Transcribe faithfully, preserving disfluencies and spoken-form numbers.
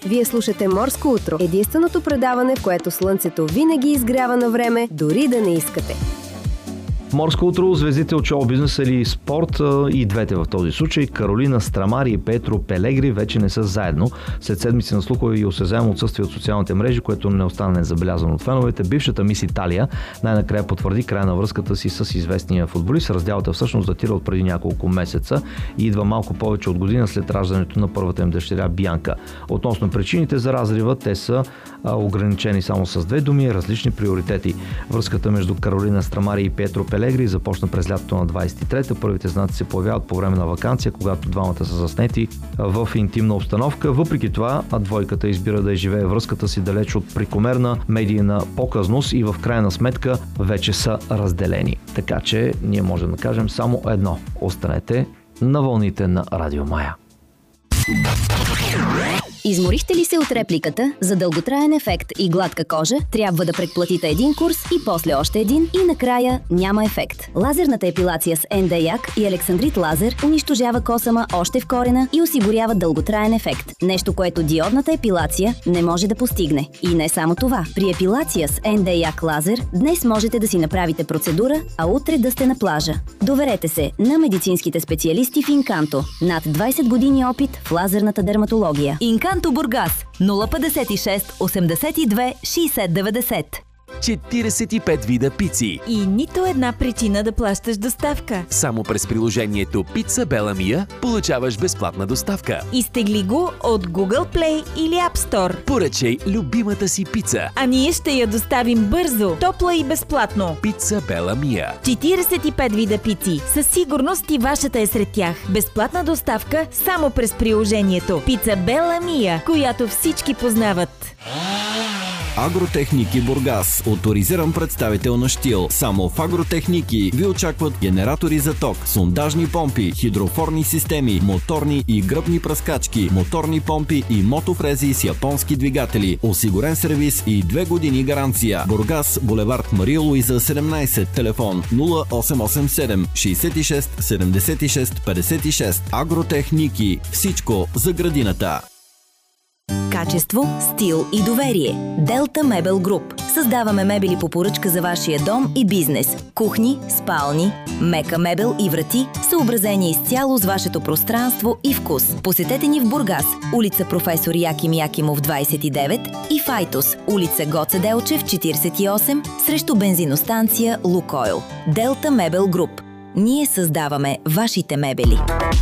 Вие слушате Морско утро, единственото предаване, в което слънцето винаги изгрява на време, дори да не искате. Морско утро, звездите от шоу-бизнеса или спорт, и двете в този случай. Каролина Страмари и Петро Пелегри вече не са заедно. След седмици на слухове и осезаемо отсъствие от социалните мрежи, което не остана незабелязано от феновете, бившата мис Италия най-накрая потвърди края на връзката си с известния футболист. Разделата всъщност датира от преди няколко месеца и идва малко повече от година след раждането на първата им дъщеря Бянка. Относно причините за разрива, те са а, ограничени само с две думи и различни приоритети. Връзката между Каролина Страмари и Петро Пелегри започна през лятото на двадесет и трета. Първите знаци се появяват по време на ваканция, когато двамата са заснети в интимна обстановка. Въпреки това, двойката избира да изживее връзката си далеч от прекомерна медийна показност и в крайна сметка вече са разделени. Така че ние можем да кажем само едно: останете на вълните на Радио Мая. Изморихте ли се от репликата? За дълготраен ефект и гладка кожа трябва да предплатите един курс и после още един и накрая няма ефект. Лазерната епилация с ен де як и Александрит лазер унищожава косама още в корена и осигурява дълготраен ефект. Нещо, което диодната епилация не може да постигне. И не само това. При епилация с ен де як лазер днес можете да си направите процедура, а утре да сте на плажа. Доверете се на медицинските специалисти в Инканто. Над двадесет години опит в лазерната дерматология. Инканто Бургас нула петдесет и шест осемдесет и две шейсет деветдесет. четиридесет и пет вида пици. И нито една причина да плащаш доставка. Само през приложението Pizza Bella Mia получаваш безплатна доставка. Изтегли го от Google Play или App Store. Поръчай любимата си пица. А ние ще я доставим бързо, топла и безплатно. Pizza Bella Mia. четиридесет и пет вида пици. Със сигурност и вашата е сред тях. Безплатна доставка само през приложението Pizza Bella Mia, която всички познават. Агротехники Бургас, оторизиран представител на Щил. Само в Агротехники ви очакват генератори за ток, сондажни помпи, хидрофорни системи, моторни и гръбни пръскачки, моторни помпи и мотофрези с японски двигатели. Осигурен сервис и две години гаранция. Бургас, булевард Мария Луиза седемнадесет, телефон нула осем осем седем шейсет и шест седемдесет и шест петдесет и шест. Агротехники, всичко за градината. Качество, стил и доверие. Делта Мебел Груп. Създаваме мебели по поръчка за вашия дом и бизнес. Кухни, спални, мека мебел и врати, съобразени изцяло с вашето пространство и вкус. Посетете ни в Бургас, улица Професор Яким Якимов двадесет и девет и Файтус, улица Гоце Делчев четиридесет и осем, срещу бензиностанция Лукойл. Делта Мебел Груп. Ние създаваме вашите мебели.